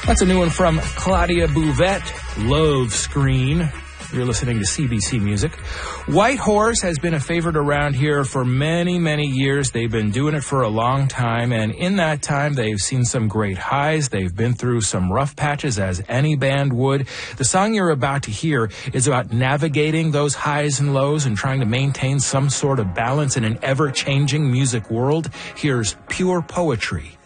That's a new one from Claudia Bouvette, Love Screen. You're listening to CBC Music. White Horse has been a favorite around here for many, many years. They've been doing it for a long time, and in that time, they've seen some great highs. They've been through some rough patches, as any band would. The song you're about to hear is about navigating those highs and lows and trying to maintain some sort of balance in an ever-changing music world. Here's Pure Poetry.